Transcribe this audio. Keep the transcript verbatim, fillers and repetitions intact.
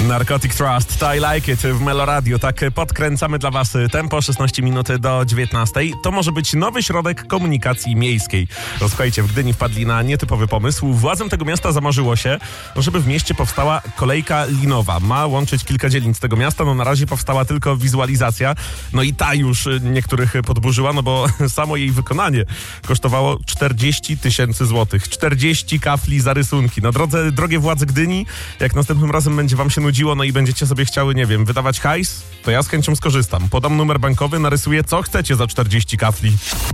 Narcotic Trust, I Like It w Meloradio. Tak podkręcamy dla was tempo, szesnaście minut do dziewiętnastej. To może być nowy środek komunikacji miejskiej. Słuchajcie, w Gdyni wpadli na nietypowy pomysł. Władzom tego miasta zamarzyło się, żeby w mieście powstała kolejka linowa. Ma łączyć kilka dzielnic tego miasta. No na razie powstała tylko wizualizacja. No i ta już niektórych podburzyła, no bo samo jej wykonanie kosztowało czterdzieści tysięcy złotych. czterdzieści kafli za rysunki. No drodze, drogie władze Gdyni, jak następnym razem będzie wam się nudziło, no i będziecie sobie chciały, nie wiem, wydawać hajs, to ja z chęcią skorzystam. Podam numer bankowy, narysuję co chcecie za czterdzieści kafli.